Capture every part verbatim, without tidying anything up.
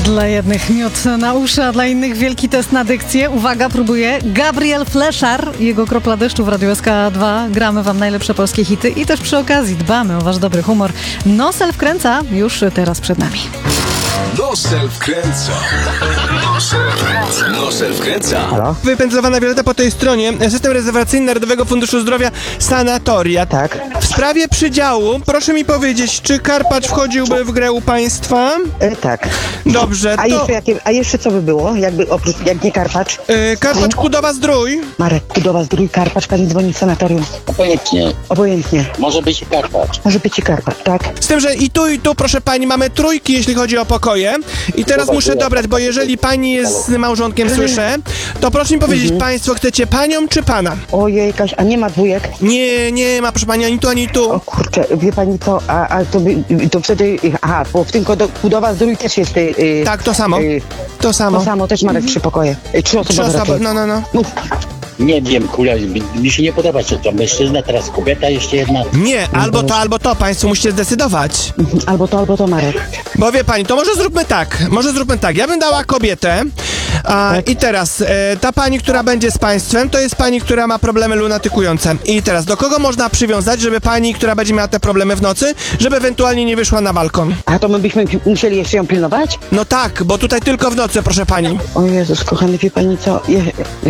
Dla jednych miód na uszy, a dla innych wielki test na dykcję. Uwaga, próbuje Gabriel Fleszar. Jego Kropla deszczu w Radiu S K dwa. Gramy wam najlepsze polskie hity i też przy okazji dbamy o wasz dobry humor. Nosel wkręca już teraz przed nami. Nosel wkręca. Nosel wkręca. Nosel wkręca. Halo? Wypędzowana Wioleta po tej stronie. System rezerwacyjny Narodowego Funduszu Zdrowia Sanatoria. Tak. W sprawie przydziału, proszę mi powiedzieć, czy Karpacz wchodziłby w grę u państwa? E, tak. Dobrze, A to... jeszcze, jakie, a jeszcze co by było, jakby oprócz, jak nie Karpacz? Yy, Karpacz Kudowa Zdrój. Marek Kudowa, Zdrój, Karpacz, pani dzwoni z sanatorium. Obojętnie. Obojętnie. Może być i Karpacz. Może być i Karpacz, tak? Z tym, że i tu, i tu, proszę pani, mamy trójki, jeśli chodzi o pokoje. I teraz muszę dobrać, bo jeżeli pani jest z małżonkiem, słyszę, to proszę mi powiedzieć, Mhm. państwo chcecie panią czy pana? Ojej, Kaś, a nie ma dwójek? Nie, nie ma, proszę pani, ani tu, ani tu. O kurczę, wie pani co, a, a to, by, to wtedy, aha, bo w tym Kudo- Kudowa, Zdrój też jest... Y, y, Tak, to samo. y, To samo. to samo, też Marek trzy pokoje. Y, trzy osoby Trzy osoby, raczej. no, no, no. Mów. Nie wiem, kula, mi- mi się nie podoba, czy to mężczyzna, teraz kobieta, jeszcze jedna. Nie, albo to, albo to, państwo musicie zdecydować. Albo to, albo to, Marek. Bo wie pani, to może zróbmy tak, może zróbmy tak, ja bym dała kobietę, a, i teraz e, ta pani, która będzie z państwem, to jest pani, która ma problemy lunatykujące. I teraz, do kogo można przywiązać, żeby pani, która będzie miała te problemy w nocy, żeby ewentualnie nie wyszła na balkon? A to my byśmy musieli jeszcze ją pilnować? No tak, bo tutaj tylko w nocy, proszę pani. O Jezus, kochany, wie pani co, je,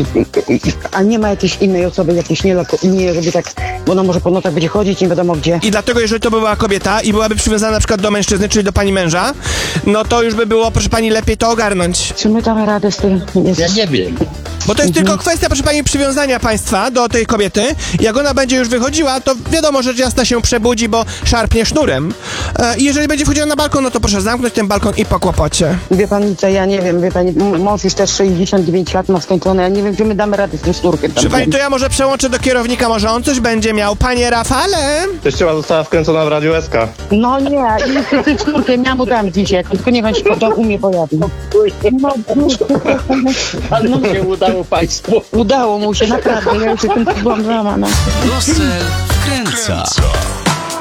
a nie ma jakiejś innej osoby, jakiejś nie, nie żeby tak, bo ona może po nocach będzie chodzić, nie wiadomo gdzie. I dlatego, jeżeli to by była kobieta i byłaby przywiązana na przykład do mężczyzny, czyli do pani męża, no to już by było, proszę pani, lepiej to ogarnąć. Czy my damy radę z tym? Jezus. Ja nie wiem. Bo to jest Mhm. tylko kwestia, proszę pani, przywiązania państwa do tej kobiety. Jak ona będzie już wychodziła, to wiadomo, że jasna się przebudzi, bo szarpnie sznurem. E, I jeżeli będzie wchodziła na balkon, no to proszę zamknąć ten balkon i po kłopocie. Wie pani co, ja nie wiem, wie pani, m- mąż już też sześćdziesiąt dziewięć lat ma skończone, ja nie wiem, czy my damy radę z tym sznurkiem. Proszę pani, to ja może przełączę do kierownika, może on coś będzie miał. Panie Rafale! Teściowa została wkręcona w Radiu S K. No nie, i z tym sznurkiem ja mu dam dzisiaj, tylko niech on się potem umie pojawi. No, Ale no, się udało państwu. udało mu się, naprawdę, ja już jestem byłam załamana. Nosel wkręca.